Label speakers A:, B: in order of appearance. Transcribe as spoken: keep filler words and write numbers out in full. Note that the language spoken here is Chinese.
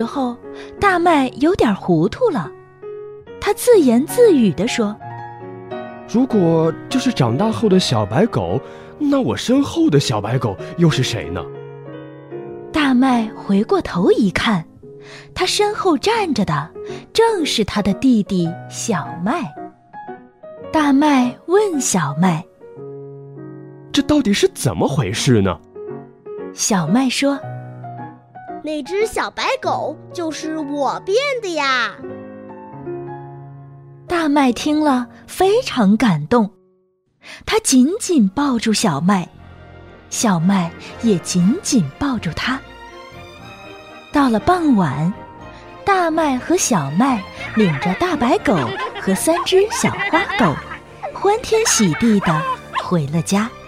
A: 候，大麦有点糊涂了，他自言自语地说：
B: 如果这是长大后的小白狗，那我身后的小白狗又是谁呢？
A: 大麦回过头一看，他身后站着的正是他的弟弟小麦。大麦问小麦：
B: 这到底是怎么回事呢？
A: 小麦说：
C: 那只小白狗就是我变的呀。
A: 大麦听了非常感动，他紧紧抱住小麦，小麦也紧紧抱住他。到了傍晚，大麦和小麦领着大白狗和三只小花狗欢天喜地地回了家。